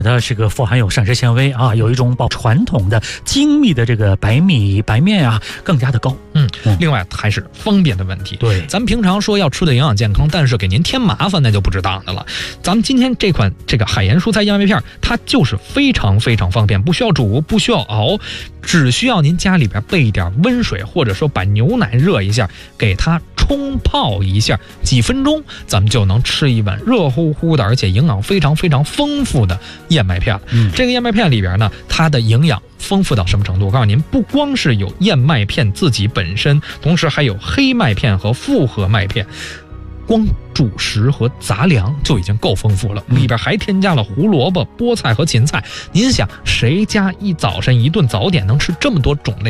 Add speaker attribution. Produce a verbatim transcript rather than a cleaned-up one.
Speaker 1: 它这个富含有膳食纤维啊，有一种保传统的精密的这个白米白面啊更加的高。
Speaker 2: 嗯，另外还是方便的问题。
Speaker 1: 对，
Speaker 2: 咱们平常说要吃的营养健康，但是给您添麻烦那就不值当的了。咱们今天这款这个海盐蔬菜燕麦片，它就是非常非常方便，不需要煮，不需要熬，只需要您家里边备一点温水，或者说把牛奶热一下，给它冲泡一下，几分钟咱们就能吃一碗热乎乎的，而且营养非常非常丰富的燕麦片。
Speaker 1: 嗯，
Speaker 2: 这个燕麦片里边呢，它的营养丰富到什么程度？我告诉您，不光是有燕麦片自己本身，同时还有黑麦片和复合麦片。光主食和杂粮就已经够丰富了，里边还添加了胡萝卜、菠菜和芹菜。您想，谁家一早上一顿早点能吃这么多种类